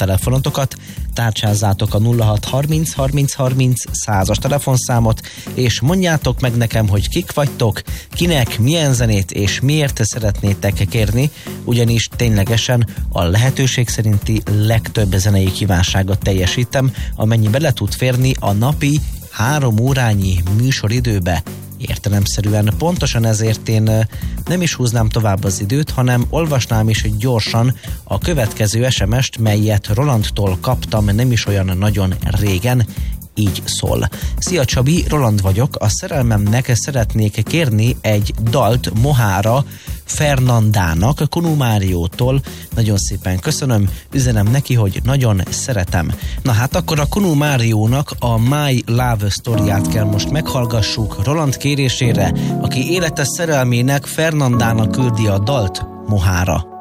telefonotokat, tárcsázzátok a 0630 30 30 100-as telefonszámot, és mondjátok meg nekem, hogy kik vagytok, kinek milyen zenét és miért szeretnétek kérni, ugyanis ténylegesen a lehetőség szerinti legtöbb zenei kívánságot teljesítem, amennyi bele tud férni a napi 3 órányi műsoridőbe. Értelemszerűen pontosan ezért én nem is húznám tovább az időt, hanem olvasnám is gyorsan a következő SMS-t, melyet Rolandtól kaptam nem is olyan nagyon régen. Így szól. Szia Csabi, Roland vagyok, a szerelmemnek szeretnék kérni egy dalt Mohára Fernandának, Kunu Máriótól. Nagyon szépen köszönöm, üzenem neki, hogy nagyon szeretem. Na hát akkor a Kunu Máriónak a My Love Story-át kell most meghallgassuk Roland kérésére, aki élete szerelmének Fernandának küldi a dalt Mohára.